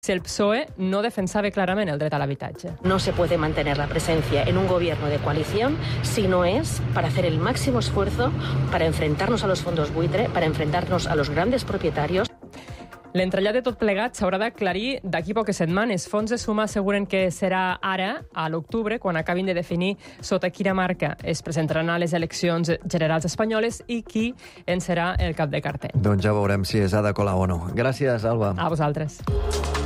si el PSOE no defensava clarament el dret a l'habitatge. No se puede mantener la presencia en un gobierno de coalición si no es para hacer el máximo esfuerzo para enfrentarnos a los fondos buitre, para enfrentarnos a los grandes propietarios. L'entrellat de tot plegat s'haurà d'aclarir d'aquí poques setmanes. Fons de Suma asseguren que serà ara, a l'octubre, quan acabin de definir sota quina marca es presentaran a les eleccions generals espanyoles i qui en serà el cap de cartell. Doncs ja veurem si és Ada Colau o no. Gràcies, Alba. A vosaltres.